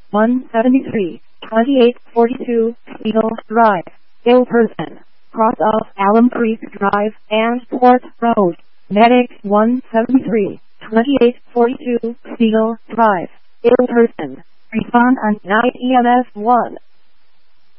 173, 2842, Eagle Drive, ill person, cross of Alum Creek Drive and Port Road. Medic 173, 2842, Eagle Drive, ill person. Respond on 9 EMS 1.